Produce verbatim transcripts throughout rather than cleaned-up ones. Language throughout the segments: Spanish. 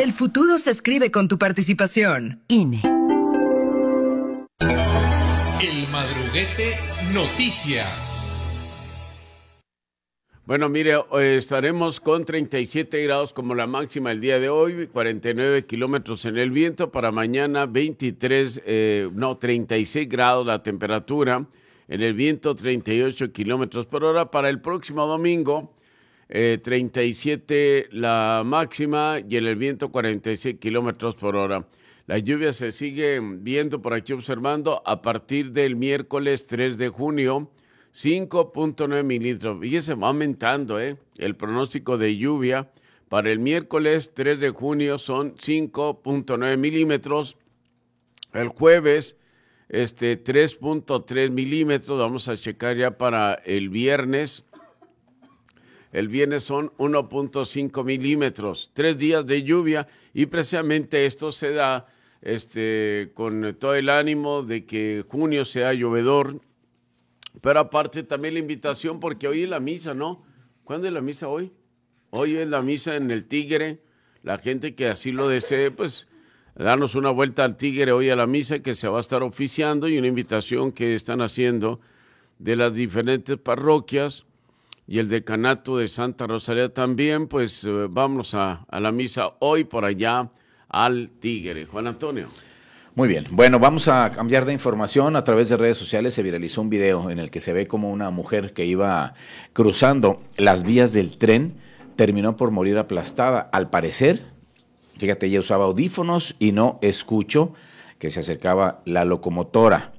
El futuro se escribe con tu participación. I N E. El Madruguete Noticias. Bueno, mire, estaremos con treinta y siete grados como la máxima el día de hoy, cuarenta y nueve kilómetros en el viento. Para mañana, veintitrés, eh, no, treinta y seis grados la temperatura. En el viento, treinta y ocho kilómetros por hora. Para el próximo domingo, eh, treinta y siete la máxima y en el viento, cuarenta y seis kilómetros por hora. La lluvia se sigue viendo por aquí observando a partir del miércoles tres de junio. cinco punto nueve milímetros. Fíjese, va aumentando, ¿eh? El pronóstico de lluvia para el miércoles tres de junio son cinco punto nueve milímetros. El jueves, este, tres punto tres milímetros. Vamos a checar ya para el viernes. El viernes son uno punto cinco milímetros. Tres días de lluvia y precisamente esto se da este, con todo el ánimo de que junio sea llovedor. Pero aparte también la invitación, porque hoy es la misa, ¿no? ¿Cuándo es la misa hoy? Hoy es la misa en el Tigre. La gente que así lo desee, pues, darnos una vuelta al Tigre hoy a la misa que se va a estar oficiando y una invitación que están haciendo de las diferentes parroquias y el decanato de Santa Rosalía también, pues, eh, vamos a, a la misa hoy por allá al Tigre. Juan Antonio. Muy bien, bueno, vamos a cambiar de información. A través de redes sociales se viralizó un video en el que se ve como una mujer que iba cruzando las vías del tren terminó por morir aplastada. Al parecer, fíjate, ella usaba audífonos y no escuchó que se acercaba la locomotora.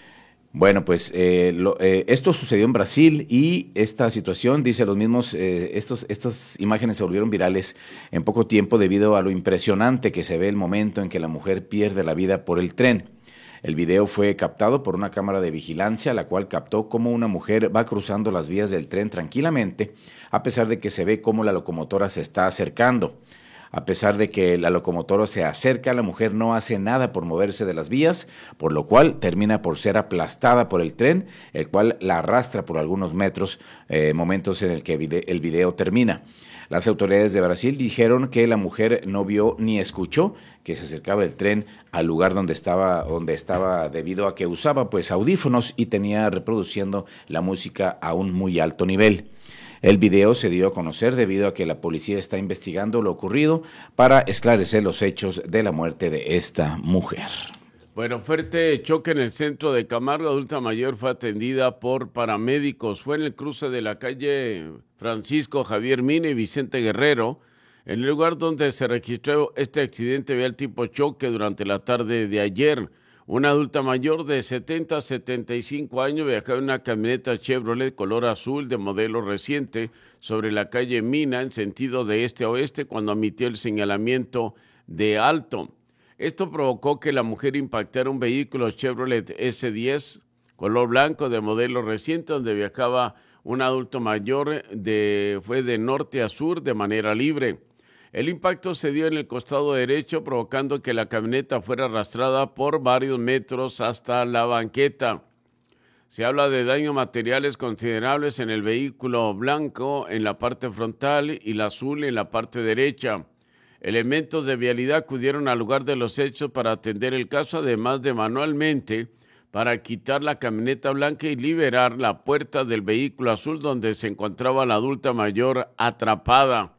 Bueno, pues eh, lo, eh, esto sucedió en Brasil y esta situación, dice los mismos, eh, estos, estas imágenes se volvieron virales en poco tiempo debido a lo impresionante que se ve el momento en que la mujer pierde la vida por el tren. El video fue captado por una cámara de vigilancia, la cual captó cómo una mujer va cruzando las vías del tren tranquilamente, a pesar de que se ve cómo la locomotora se está acercando. A pesar de que la locomotora se acerca, la mujer no hace nada por moverse de las vías, por lo cual termina por ser aplastada por el tren, el cual la arrastra por algunos metros, eh, momentos en el que el video termina. Las autoridades de Brasil dijeron que la mujer no vio ni escuchó que se acercaba el tren al lugar donde estaba, donde estaba debido a que usaba pues audífonos y tenía reproduciendo la música a un muy alto nivel. El video se dio a conocer debido a que la policía está investigando lo ocurrido para esclarecer los hechos de la muerte de esta mujer. Bueno, fuerte choque en el centro de Camargo. Adulta mayor fue atendida por paramédicos. Fue en el cruce de la calle Francisco Javier Mina y Vicente Guerrero, en el lugar donde se registró este accidente vial tipo choque durante la tarde de ayer. Una adulta mayor de setenta a setenta y cinco años viajaba en una camioneta Chevrolet color azul de modelo reciente sobre la calle Mina en sentido de este a oeste cuando emitió el señalamiento de alto. Esto provocó que la mujer impactara un vehículo Chevrolet ese diez color blanco de modelo reciente donde viajaba un adulto mayor, de, fue de norte a sur de manera libre. El impacto se dio en el costado derecho, provocando que la camioneta fuera arrastrada por varios metros hasta la banqueta. Se habla de daños materiales considerables en el vehículo blanco en la parte frontal y la azul en la parte derecha. Elementos de vialidad acudieron al lugar de los hechos para atender el caso, además de manualmente para quitar la camioneta blanca y liberar la puerta del vehículo azul donde se encontraba la adulta mayor atrapada.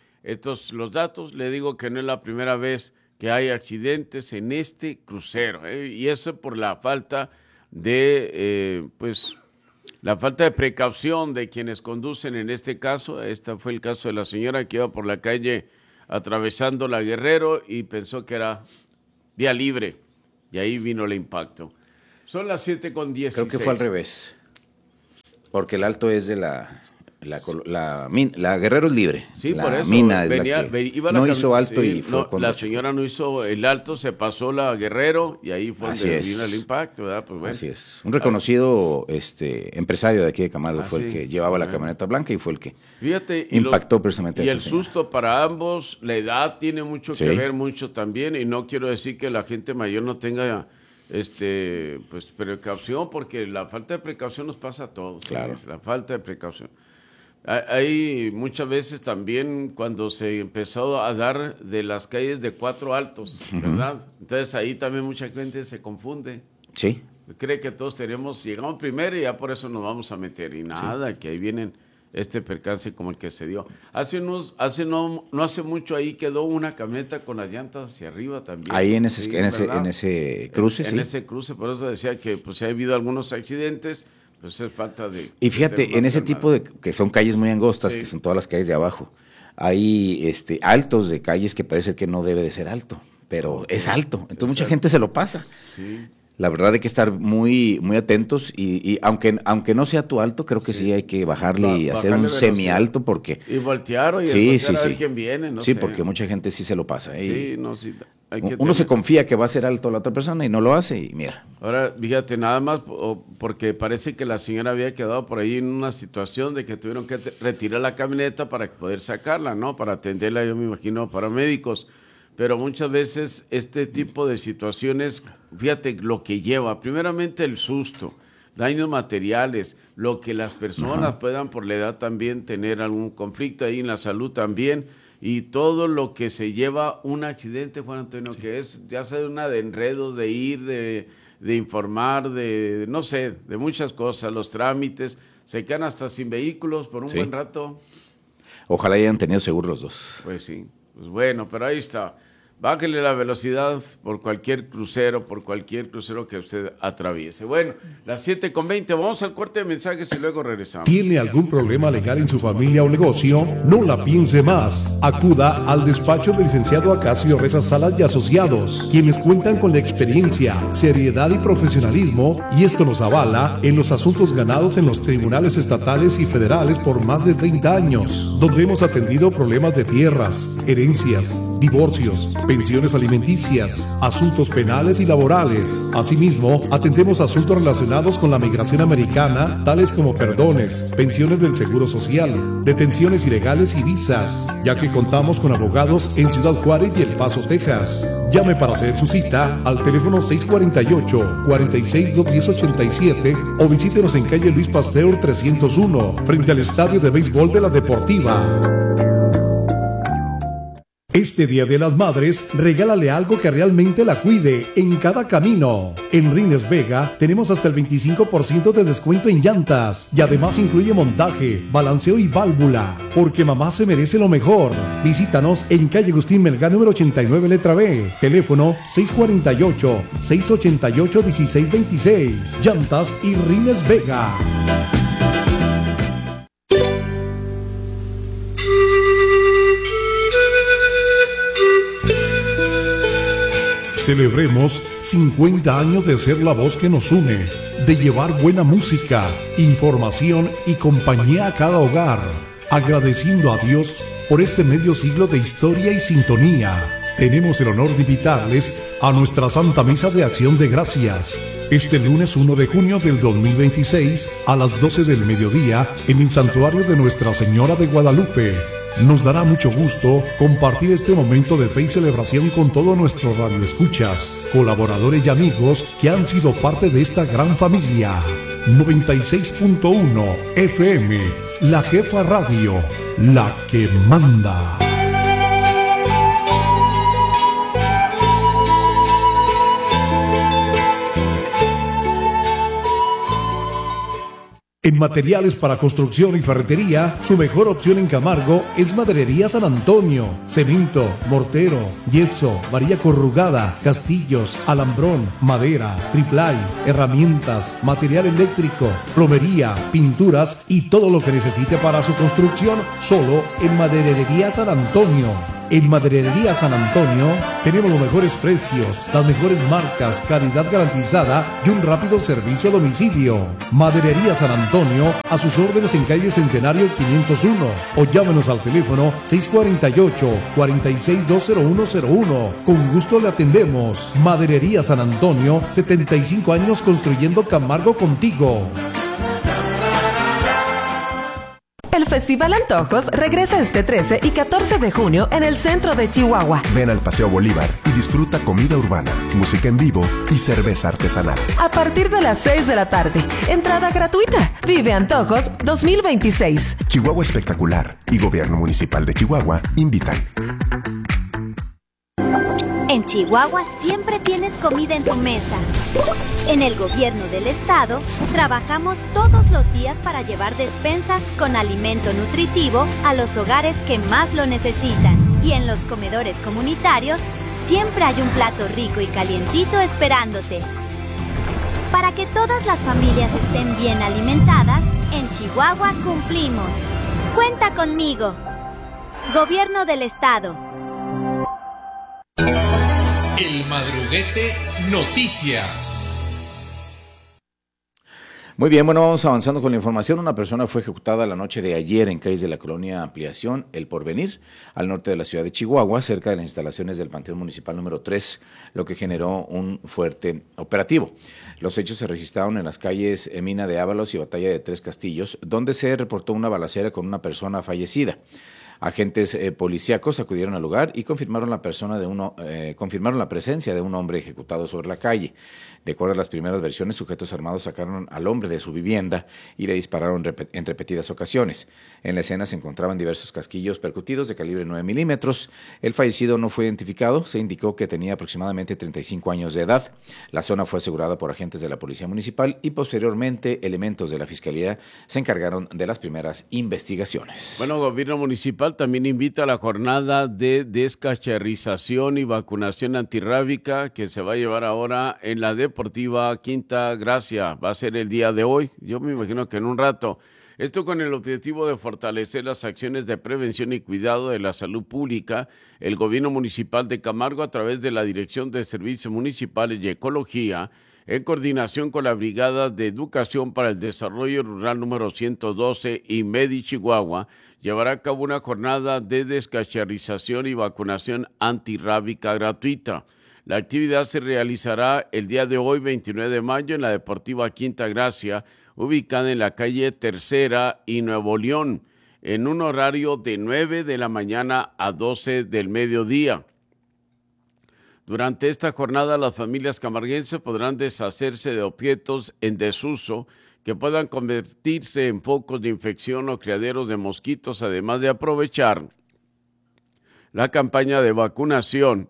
Estos los datos, le digo que no es la primera vez que hay accidentes en este crucero, ¿eh? Y eso por la falta de, eh, pues, la falta de precaución de quienes conducen en este caso. Este fue el caso de la señora que iba por la calle atravesando la Guerrero y pensó que era vía libre y ahí vino el impacto. Son las siete con dieciséis. Creo que fue al revés, porque el alto es de la... La, la, la, la Guerrero es libre. Sí, la por eso. Mina es venía, la que iba la no hizo alto sí, y fue no, con la señora no hizo el alto, se pasó la Guerrero y ahí fue Así donde es. vino el impacto, ¿verdad? Pues bueno. Así es. Un reconocido este empresario de aquí de Camargo Ah, fue sí. el que llevaba Bueno. la camioneta blanca y fue el que Fíjate, y impactó lo, precisamente y a el esa señora. susto para ambos, la edad tiene mucho Sí. que ver, mucho también, y no quiero decir que la gente mayor no tenga este pues precaución, porque la falta de precaución nos pasa a todos. Claro. ¿Sabes? La falta de precaución. Hay muchas veces también cuando se empezó a dar de las calles de cuatro altos, ¿verdad? Uh-huh. Entonces ahí también mucha gente se confunde. Sí. Cree que todos tenemos, llegamos primero y ya por eso nos vamos a meter. Y nada, sí. que ahí vienen este percance como el que se dio. Hace unos, hace no, no hace mucho ahí quedó una camioneta con las llantas hacia arriba también. Ahí en ese, sí, en ese, en ese cruce, en, sí. En ese cruce, por eso decía que pues si ha habido algunos accidentes. Pues es falta de... Y fíjate, en ese tipo de... que son calles muy angostas, sí. que son todas las calles de abajo, hay este, altos de calles que parece que no debe de ser alto, pero okay. es alto. Entonces es mucha alto. gente se lo pasa. Sí. La verdad hay que estar muy muy atentos y, y aunque aunque no sea tu alto, creo que sí, sí hay que bajarle ba- y hacer un semi-alto porque... Y voltear o y sí, voltear sí, a ver sí. quién viene, no Sí, sé. porque mucha gente sí se lo pasa. Sí, no, sí. Hay que uno tener... se confía que va a ser alto la otra persona y no lo hace y mira. Ahora, fíjate, nada más porque parece que la señora había quedado por ahí en una situación de que tuvieron que retirar la camioneta para poder sacarla, ¿no? Para atenderla, yo me imagino, paramédicos. Pero muchas veces este tipo de situaciones, fíjate lo que lleva, primeramente el susto, daños materiales, lo que las personas uh-huh. puedan por la edad también tener algún conflicto ahí en la salud también, y todo lo que se lleva un accidente, Juan Antonio, sí. que es ya sea una de enredos, de ir, de, de informar, de no sé, de muchas cosas, los trámites, se quedan hasta sin vehículos por un sí. buen rato. Ojalá hayan tenido seguro los dos. Pues sí, pues bueno, pero ahí está. Bájale la velocidad por cualquier crucero, por cualquier crucero que usted atraviese. Bueno, las siete con veinte, vamos al corte de mensajes y luego regresamos. ¿Tiene algún problema legal en su familia o negocio? No la piense más. Acuda al despacho del licenciado Acacio Reza Salas y Asociados, quienes cuentan con la experiencia, seriedad y profesionalismo, y esto nos avala en los asuntos ganados en los tribunales estatales y federales por más de treinta años, donde hemos atendido problemas de tierras, herencias, divorcios, pensiones alimenticias, asuntos penales y laborales. Asimismo, atendemos asuntos relacionados con la migración americana, tales como perdones, pensiones del Seguro Social, detenciones ilegales y visas, ya que contamos con abogados en Ciudad Juárez y El Paso, Texas. Llame para hacer su cita al teléfono seis cuatro ocho, cuatro seis dos, uno cero ocho siete o visítenos en calle Luis Pasteur trescientos uno, frente al Estadio de Béisbol de la Deportiva. Este Día de las Madres, regálale algo que realmente la cuide en cada camino. En Rines Vega tenemos hasta el veinticinco por ciento de descuento en llantas y además incluye montaje, balanceo y válvula, porque mamá se merece lo mejor. Visítanos en calle Agustín Melgar número ochenta y nueve, letra B. Teléfono seis cuatro ocho, seis ocho ocho, uno seis dos seis. Llantas y Rines Vega. Celebremos cincuenta años de ser la voz que nos une, de llevar buena música, información y compañía a cada hogar, agradeciendo a Dios por este medio siglo de historia y sintonía. Tenemos el honor de invitarles a nuestra Santa Misa de Acción de Gracias, este lunes uno de junio del dos mil veintiséis a las doce del mediodía en el Santuario de Nuestra Señora de Guadalupe. Nos dará mucho gusto compartir este momento de fe y celebración con todos nuestros radioescuchas, colaboradores y amigos que han sido parte de esta gran familia. noventa y seis punto uno F M, La Jefa Radio, la que manda. En materiales para construcción y ferretería, su mejor opción en Camargo es Maderería San Antonio. Cemento, mortero, yeso, varilla corrugada, castillos, alambrón, madera, triplay, herramientas, material eléctrico, plomería, pinturas y todo lo que necesite para su construcción, solo en Maderería San Antonio. En Maderería San Antonio tenemos los mejores precios, las mejores marcas, calidad garantizada y un rápido servicio a domicilio. Maderería San Antonio, a sus órdenes en calle Centenario quinientos uno o llámenos al teléfono seis cuatro ocho, cuatro seis dos, cero uno cero uno. Con gusto le atendemos. Maderería San Antonio, setenta y cinco años construyendo Camargo contigo. El Festival Antojos regresa este trece y catorce de junio en el centro de Chihuahua. Ven al Paseo Bolívar y disfruta comida urbana, música en vivo y cerveza artesanal. A partir de las seis de la tarde, entrada gratuita. Vive Antojos dos mil veintiséis. Chihuahua Espectacular y Gobierno Municipal de Chihuahua invitan. En Chihuahua siempre tienes comida en tu mesa. En el gobierno del estado, trabajamos todos los días para llevar despensas con alimento nutritivo a los hogares que más lo necesitan. Y en los comedores comunitarios, siempre hay un plato rico y calientito esperándote. Para que todas las familias estén bien alimentadas, en Chihuahua cumplimos. Cuenta conmigo. Gobierno del estado. El Madruguete Noticias. Muy bien, bueno, vamos avanzando con la información. Una persona fue ejecutada la noche de ayer en calles de la colonia Ampliación, El Porvenir, al norte de la ciudad de Chihuahua, cerca de las instalaciones del Panteón Municipal número tres, lo que generó un fuerte operativo. Los hechos se registraron en las calles Mina de Ábalos y Batalla de Tres Castillos, donde se reportó una balacera con una persona fallecida. Agentes eh, policíacos acudieron al lugar y confirmaron la persona de uno, eh, confirmaron la presencia de un hombre ejecutado sobre la calle. De acuerdo a las primeras versiones, sujetos armados sacaron al hombre de su vivienda y le dispararon rep- en repetidas ocasiones. En la escena se encontraban diversos casquillos percutidos de calibre nueve milímetros. El fallecido no fue identificado. Se indicó que tenía aproximadamente treinta y cinco años de edad. La zona fue asegurada por agentes de la Policía Municipal y posteriormente elementos de la Fiscalía se encargaron de las primeras investigaciones. Bueno, el gobierno municipal también invita a la jornada de descacharrización y vacunación antirrábica que se va a llevar ahora en la Deportiva Quinta Gracia. Va a ser el día de hoy, yo me imagino que en un rato. Esto con el objetivo de fortalecer las acciones de prevención y cuidado de la salud pública. El gobierno municipal de Camargo, a través de la Dirección de Servicios Municipales y Ecología, en coordinación con la Brigada de Educación para el Desarrollo Rural número ciento doce y Medi Chihuahua, llevará a cabo una jornada de descacharrización y vacunación antirrábica gratuita. La actividad se realizará el día de hoy, veintinueve de mayo, en la Deportiva Quinta Gracia, ubicada en la calle Tercera y Nuevo León, en un horario de nueve de la mañana a doce del mediodía. Durante esta jornada, las familias camarguenses podrán deshacerse de objetos en desuso que puedan convertirse en focos de infección o criaderos de mosquitos, además de aprovechar la campaña de vacunación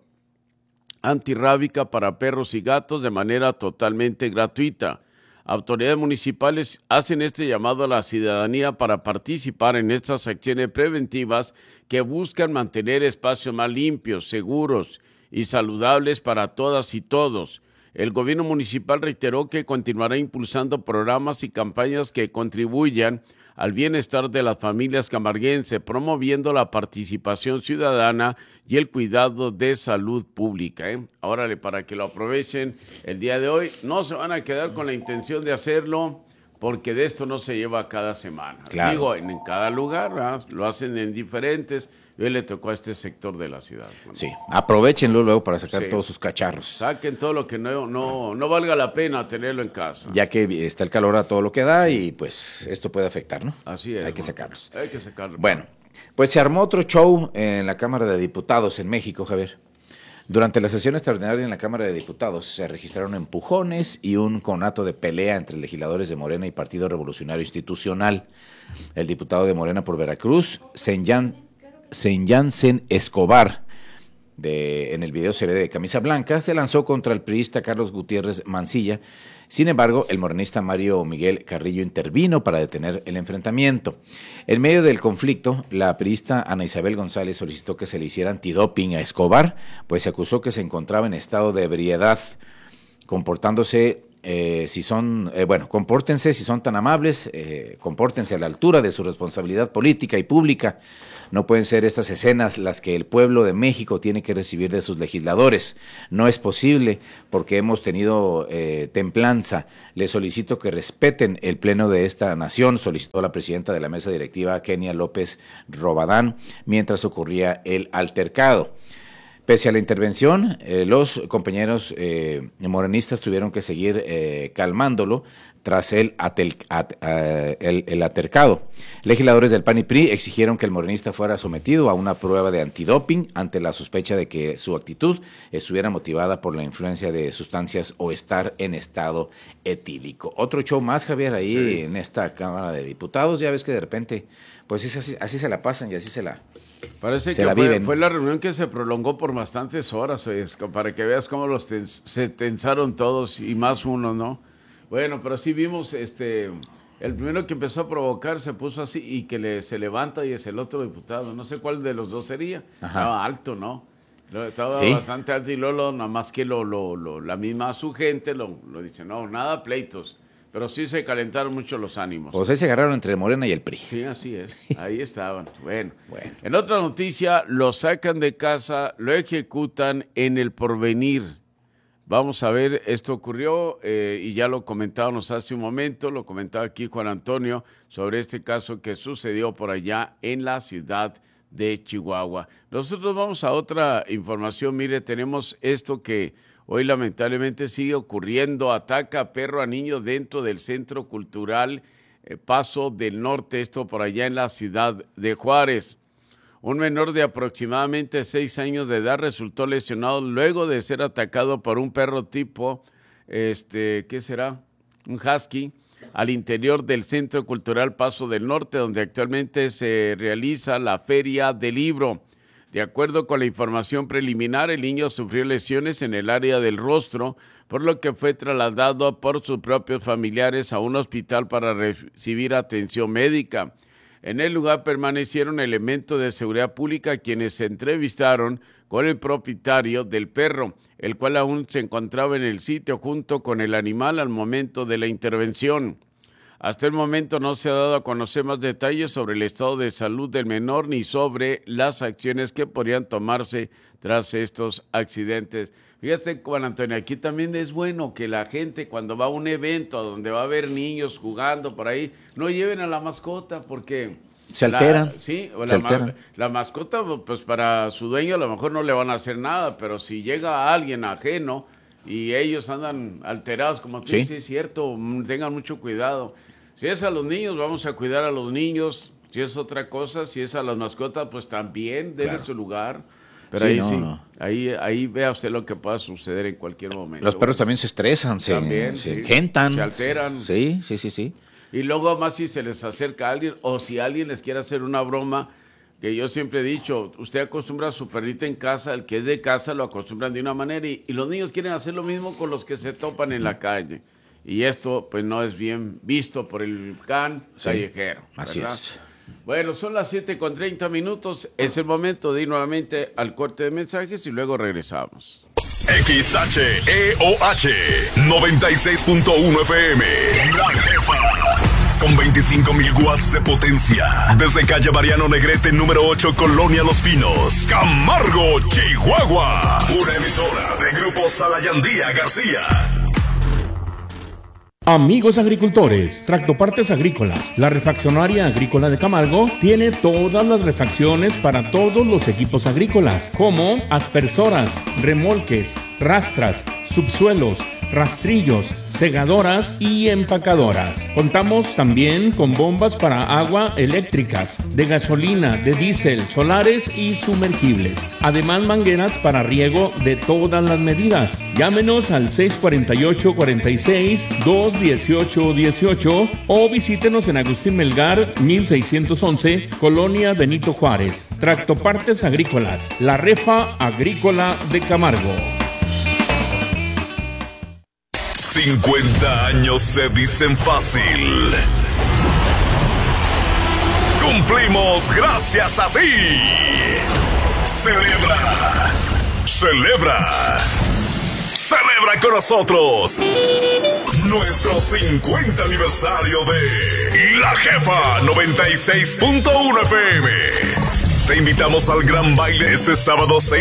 antirrábica para perros y gatos de manera totalmente gratuita. Autoridades municipales hacen este llamado a la ciudadanía para participar en estas acciones preventivas que buscan mantener espacios más limpios, seguros y saludables para todas y todos. El gobierno municipal reiteró que continuará impulsando programas y campañas que contribuyan al bienestar de las familias camarguenses, promoviendo la participación ciudadana y el cuidado de salud pública. ¿eh? Órale, para que lo aprovechen el día de hoy. No se van a quedar con la intención de hacerlo, porque de esto no se lleva cada semana. Claro. Digo, en, en cada lugar, ¿verdad? Lo hacen en diferentes. Hoy le tocó a este sector de la ciudad. Bueno. Sí, aprovechenlo luego para sacar Sí. todos sus cacharros. Saquen todo lo que no, no, no valga la pena tenerlo en casa. Ya que está el calor a todo lo que da y pues esto puede afectar, ¿no? Así es. Hay que ¿no? sacarlos. Hay que sacarlos. Bueno, pues se armó otro show en la Cámara de Diputados en México, Javier. Durante la sesión extraordinaria en la Cámara de Diputados se registraron empujones y un conato de pelea entre legisladores de Morena y Partido Revolucionario Institucional. El diputado de Morena por Veracruz, Senyan Senyansen Escobar, de, en el video se ve de camisa blanca, se lanzó contra el priista Carlos Gutiérrez Mancilla. Sin embargo, el morenista Mario Miguel Carrillo intervino para detener el enfrentamiento. En medio del conflicto, la priista Ana Isabel González solicitó que se le hiciera antidoping a Escobar, pues se acusó que se encontraba en estado de ebriedad, comportándose Eh, si son, eh, bueno, compórtense si son tan amables, eh, compórtense a la altura de su responsabilidad política y pública. No pueden ser estas escenas las que el pueblo de México tiene que recibir de sus legisladores. No es posible porque hemos tenido eh, templanza. Les solicito que respeten el pleno de esta nación, solicitó la presidenta de la mesa directiva, Kenia López Robadán, mientras ocurría el altercado. Pese a la intervención, eh, los compañeros eh, morenistas tuvieron que seguir eh, calmándolo tras el, atel, at, uh, el, el altercado. Legisladores del P A N y P R I exigieron que el morenista fuera sometido a una prueba de antidoping ante la sospecha de que su actitud estuviera motivada por la influencia de sustancias o estar en estado etílico. Otro show más, Javier, ahí sí. En esta Cámara de Diputados. Ya ves que de repente, pues es así, así se la pasan y así se la Parece se que la fue, viven. fue la reunión que se prolongó por bastantes horas, es, para que veas cómo los tens, se tensaron todos y más uno, ¿no? Bueno, pero sí vimos, este, el primero que empezó a provocar se puso así y que le, se levanta y es el otro diputado. No sé cuál de los dos sería. Ajá. Estaba alto, ¿no? Estaba ¿Sí? bastante alto y luego nada más que lo, lo, lo, la misma su gente lo, lo dice, no, nada pleitos. Pero sí se calentaron mucho los ánimos. Pues ahí se agarraron entre Morena y el P R I. Sí, así es. Ahí estaban. Bueno. bueno. En otra noticia, lo sacan de casa, lo ejecutan en El Porvenir. Vamos a ver, esto ocurrió eh, y ya lo comentábamos hace un momento, lo comentaba aquí Juan Antonio, sobre este caso que sucedió por allá en la ciudad de Chihuahua. Nosotros vamos a otra información. Mire, tenemos esto que hoy lamentablemente sigue ocurriendo. Ataca a perro a niño dentro del Centro Cultural eh, Paso del Norte, esto por allá en la ciudad de Juárez. Un menor de aproximadamente seis años de edad resultó lesionado luego de ser atacado por un perro tipo, este, ¿qué será? Un husky, al interior del Centro Cultural Paso del Norte, donde actualmente se realiza la Feria del Libro. De acuerdo con la información preliminar, el niño sufrió lesiones en el área del rostro, por lo que fue trasladado por sus propios familiares a un hospital para recibir atención médica. En el lugar permanecieron elementos de seguridad pública quienes se entrevistaron con el propietario del perro, el cual aún se encontraba en el sitio junto con el animal al momento de la intervención. Hasta el momento no se ha dado a conocer más detalles sobre el estado de salud del menor ni sobre las acciones que podrían tomarse tras estos accidentes. Fíjate, Juan Antonio, aquí también es bueno que la gente cuando va a un evento donde va a haber niños jugando por ahí, no lleven a la mascota porque... Se alteran. La, sí, o se la, alteran. Ma, la mascota, pues para su dueño a lo mejor no le van a hacer nada, pero si llega alguien ajeno y ellos andan alterados, como tú ¿Sí? dices, es cierto, tengan mucho cuidado. Si es a los niños, vamos a cuidar a los niños. Si es otra cosa, si es a las mascotas, pues también debe claro. su lugar. Pero sí, ahí no, sí, no. ahí ahí vea usted lo que pueda suceder en cualquier momento. Los perros también se estresan, se, también, se sí. engentan. Se alteran. Sí, sí, sí, sí. Y luego más si se les acerca a alguien o si alguien les quiere hacer una broma, que yo siempre he dicho, usted acostumbra a su perrito en casa, el que es de casa lo acostumbran de una manera y, y los niños quieren hacer lo mismo con los que se topan en la calle. Y esto pues no es bien visto por el can sí, callejero. Así ¿verdad? es. Bueno, son las siete con treinta minutos. Es el momento de ir nuevamente al corte de mensajes y luego regresamos. X H E O H noventa y seis punto uno F M. La Jefa. Con veinticinco mil watts de potencia. Desde calle Mariano Negrete, número ocho, Colonia Los Pinos. Camargo, Chihuahua. Una emisora de Grupo Salayandía García. Amigos agricultores, Tractopartes Agrícolas, la refaccionaria agrícola de Camargo tiene todas las refacciones para todos los equipos agrícolas, como aspersoras, remolques, rastras, subsuelos, rastrillos, segadoras y empacadoras. Contamos también con bombas para agua eléctricas, de gasolina, de diésel, solares y sumergibles. Además, mangueras para riego de todas las medidas. Llámenos al seis cuatro ocho, cuatro seis, dos dieciocho dieciocho o visítenos en Agustín Melgar, mil seiscientos once, Colonia Benito Juárez. Tractopartes Agrícolas, la refa agrícola de Camargo. cincuenta años se dicen fácil. Cumplimos gracias a ti. Celebra. Celebra. Celebra con nosotros nuestro cincuenta aniversario de La Jefa noventa y seis punto uno F M. Te invitamos al gran baile este sábado seis